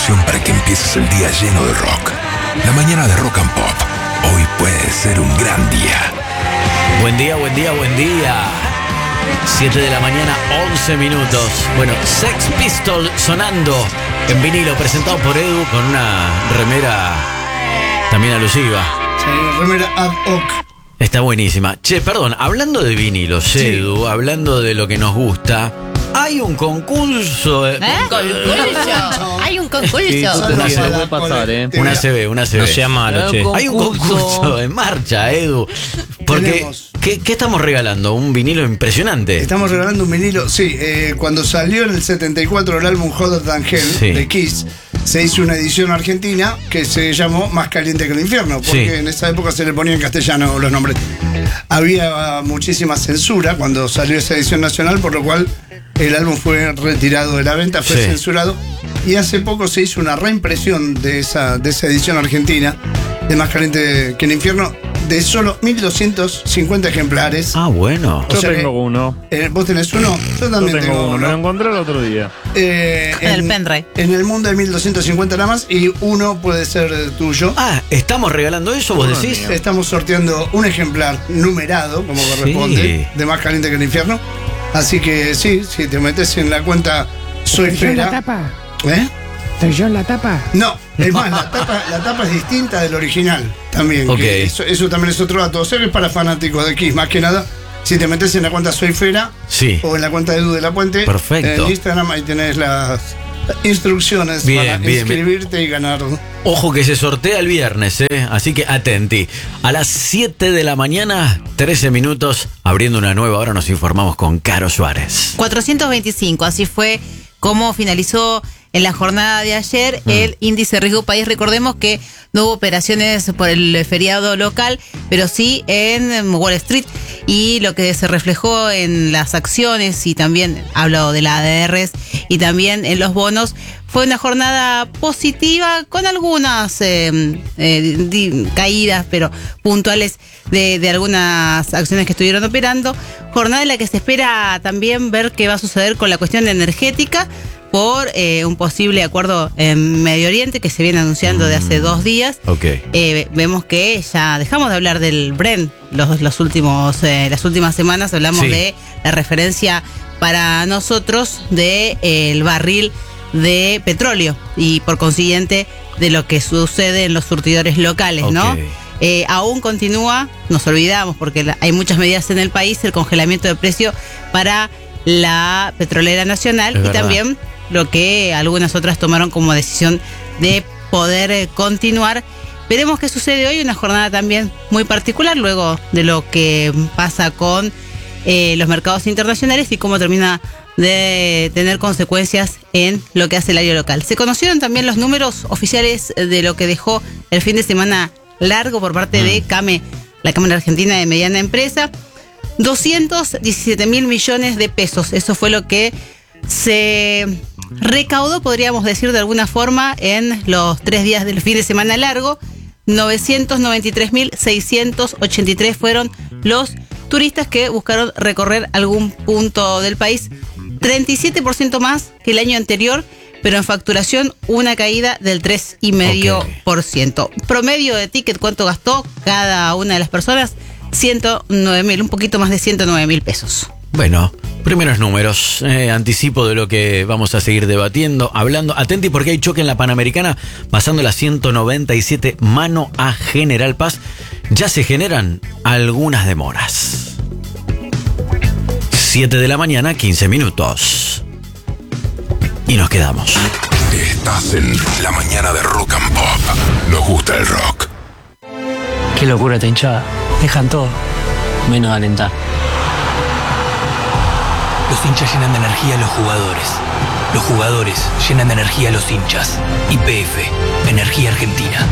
solución para que empieces el día lleno de rock. La mañana de Rock and Pop. Hoy puede ser un gran día. Buen día, buen día, buen día. 7 de la mañana, 11 minutos. Bueno, Sex Pistols sonando en vinilo, presentado por Edu con una remera también alusiva. Sí, remera ad hoc. Está buenísima. Che, perdón, hablando de vinilos, sí. Edu, hablando de lo que nos gusta, hay un concurso. Hay un concurso. Sí, puede pasar, Una CB. No sea malo, che. Hay un concurso en marcha, Edu. Porque, ¿qué estamos regalando? Un vinilo impresionante. Estamos regalando un vinilo, sí. Cuando salió en el 74 el álbum Hotter Than Hell de Kiss, se hizo una edición argentina que se llamó Más Caliente que el Infierno, porque en esa época se le ponía en castellano los nombres. Había muchísima censura cuando salió esa edición nacional, por lo cual el álbum fue retirado de la venta, fue censurado. Y hace poco se hizo una reimpresión de esa edición argentina de Más Caliente que el Infierno, de solo 1250 ejemplares. Ah, bueno. Yo tengo uno. ¿Vos tenés uno? Yo también tengo uno. Me lo encontré el otro día. El pendrive. En el mundo hay 1250 nada más y uno puede ser tuyo. Ah, ¿estamos regalando eso, vos decís? Estamos sorteando un ejemplar numerado, como corresponde, de Más Caliente que el Infierno. Así que sí, si te metes en la cuenta Soy Fera. ¿La tapa? ¿Eh? ¿Soy yo en la tapa? No, es más, la tapa es distinta del original también. Okay. Eso también es otro dato. O sea que es para fanáticos de Kiss, más que nada. Si te metes en la cuenta Soy Fera o en la cuenta de Edu de la Puente, perfecto. En Instagram ahí tenés las instrucciones para inscribirte y ganar. Ojo que se sortea el viernes, así que atenti. A las 7 de la mañana, 13 minutos, abriendo una nueva hora, nos informamos con Caro Suárez. 425, así fue como finalizó en la jornada de ayer el índice de riesgo país. Recordemos que no hubo operaciones por el feriado local, pero sí en Wall Street. Y lo que se reflejó en las acciones, y también hablo de la ADRs, y también en los bonos, fue una jornada positiva con algunas caídas, pero puntuales de algunas acciones que estuvieron operando. Jornada en la que se espera también ver qué va a suceder con la cuestión energética por un posible acuerdo en Medio Oriente que se viene anunciando de hace 2 días. Vemos que ya dejamos de hablar del Brent las últimas semanas. Hablamos de la referencia para nosotros del barril de petróleo y por consiguiente de lo que sucede en los surtidores locales, ¿no? Aún continúa, nos olvidamos porque hay muchas medidas en el país, el congelamiento de precio para la petrolera nacional y también lo que algunas otras tomaron como decisión de poder continuar. Veremos qué sucede hoy, una jornada también muy particular luego de lo que pasa con los mercados internacionales y cómo termina de tener consecuencias en lo que hace el área local. Se conocieron también los números oficiales de lo que dejó el fin de semana largo por parte de CAME, la Cámara Argentina de Mediana Empresa. 217 mil millones de pesos. Eso fue lo que se recaudó, podríamos decir de alguna forma, en los 3 días del fin de semana largo. 993.683 fueron los turistas que buscaron recorrer algún punto del país. 37% más que el año anterior, pero en facturación una caída del 3,5%. Promedio de ticket, ¿cuánto gastó cada una de las personas? 109.000, un poquito más de 109.000 pesos. Bueno, primeros números, anticipo de lo que vamos a seguir debatiendo, hablando. Atenti porque hay choque en la Panamericana, pasando la 197 mano a General Paz. Ya se generan algunas demoras. 7 de la mañana, 15 minutos. Y nos quedamos. Estás en la mañana de Rock and Pop. Nos gusta el rock. Qué locura esta hinchada. Dejan todo, menos alentar. Los hinchas llenan de energía a los jugadores. Los jugadores llenan de energía a los hinchas. YPF, Energía Argentina.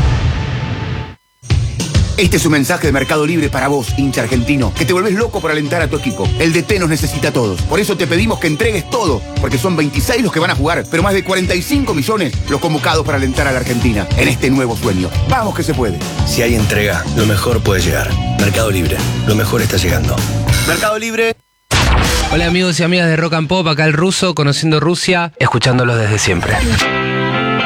Este es un mensaje de Mercado Libre para vos, hincha argentino, que te volvés loco por alentar a tu equipo. El DT nos necesita a todos. Por eso te pedimos que entregues todo, porque son 26 los que van a jugar, pero más de 45 millones los convocados para alentar a la Argentina en este nuevo sueño. ¡Vamos que se puede! Si hay entrega, lo mejor puede llegar. Mercado Libre, lo mejor está llegando. Mercado Libre. Hola amigos y amigas de Rock and Pop, acá el Ruso, conociendo Rusia, escuchándolos desde siempre.